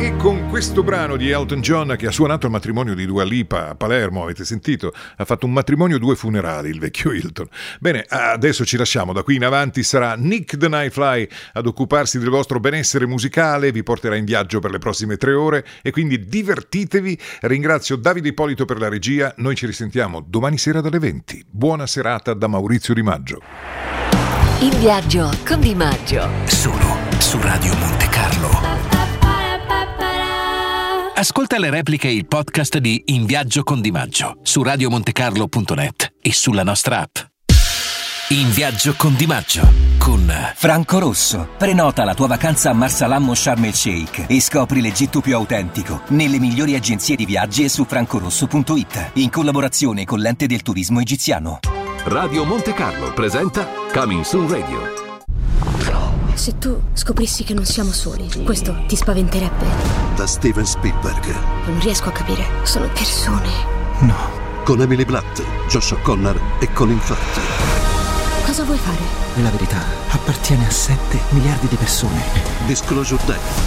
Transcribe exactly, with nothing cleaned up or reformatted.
E con questo brano di Elton John, che ha suonato il matrimonio di Dua Lipa a Palermo, avete sentito? Ha fatto un matrimonio, due funerali, il vecchio Hilton. Bene, adesso ci lasciamo, da qui in avanti sarà Nick the Nightfly ad occuparsi del vostro benessere musicale, vi porterà in viaggio per le prossime tre ore e quindi divertitevi. Ringrazio Davide Ippolito per la regia, noi ci risentiamo domani sera dalle venti. Buona serata da Maurizio Di Maggio. In viaggio con Di Maggio, solo su Radio Monte Carlo. Ascolta le repliche e il podcast di In viaggio con Di Maggio su radiomontecarlo punto net e sulla nostra app. In viaggio con Di Maggio con Franco Rosso. Prenota la tua vacanza a Marsalam o Sharm el Sheikh e scopri l'Egitto più autentico nelle migliori agenzie di viaggi e su francorosso punto it, in collaborazione con l'Ente del Turismo Egiziano. Radio Monte Carlo presenta Coming Soon Radio. Se tu scoprissi che non siamo soli, questo ti spaventerebbe? Da Steven Spielberg. Non riesco a capire, sono persone. No. Con Emily Blunt, Josh O'Connor e Colin Firth. Cosa vuoi fare? La verità appartiene a sette miliardi di persone. Disclosure Day,